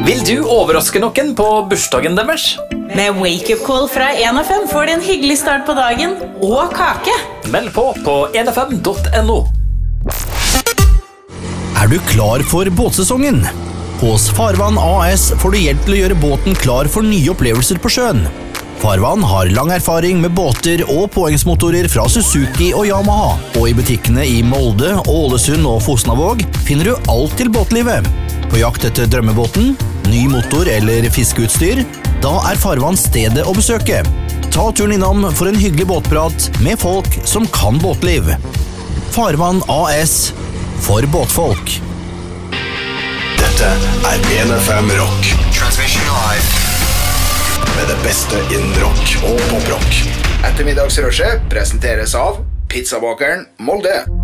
Vil du overraske noen på bursdagen deres? Med wake-up call fra 1FM får du en hyggelig start på dagen og kake. Meld på 1fm.no. Du klar for båtsesongen? Hos Farvann AS får du hjelp til å gjøre båten klar for nye opplevelser på sjøen. Farvann har lang erfaring med båter og påhengsmotorer fra Suzuki og Yamaha, og i butikkene i Molde, Ålesund og Fosnavåg finner du alt til båtlivet. På jakt etter drømmebåten, ny motor eller fiskeutstyr, da Farvann stedet å besøke. Ta turen innom for en hyggelig båtprat med folk som kan båtliv. Farvann AS, for båtfolk. Dette 1FM Rock. Transmission live. Med det beste innen rock og poprock. Ettermiddagsrushet presenteres av Pizzabakeren Molde.